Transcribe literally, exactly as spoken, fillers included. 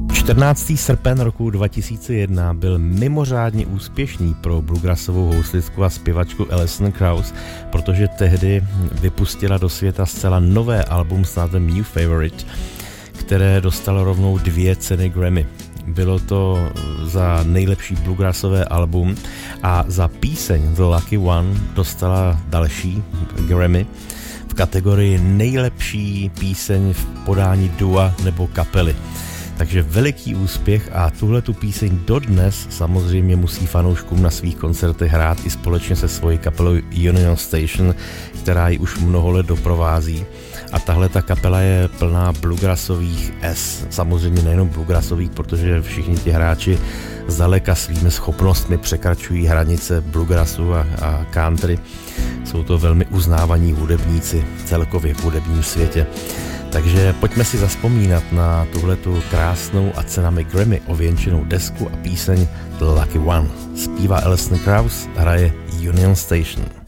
čtrnáctého srpen roku dva tisíce jedna byl mimořádně úspěšný pro bluegrassovou houslistku a zpěvačku Alison Krauss, protože tehdy vypustila do světa zcela nové album s názvem New Favorite, které dostalo rovnou dvě ceny Grammy. Bylo to za nejlepší bluegrassové album a za píseň The Lucky One dostala další Grammy v kategorii nejlepší píseň v podání dua nebo kapely. Takže veliký úspěch a tuhle tu píseň dodnes samozřejmě musí fanouškům na svých koncertech hrát i společně se svojí kapelou Union Station, která ji už mnoho let doprovází. A tahle ta kapela je plná bluegrassových S. Samozřejmě nejenom bluegrassových, protože všichni ti hráči zdaleka svými schopnostmi překračují hranice bluegrassu a, a country. Jsou to velmi uznávaní hudebníci celkově v hudebním světě. Takže pojďme si zavzpomínat na tuhletu krásnou a cenami Grammy ověnčenou desku a píseň The Lucky One. Zpívá Alison Krauss, hraje Union Station.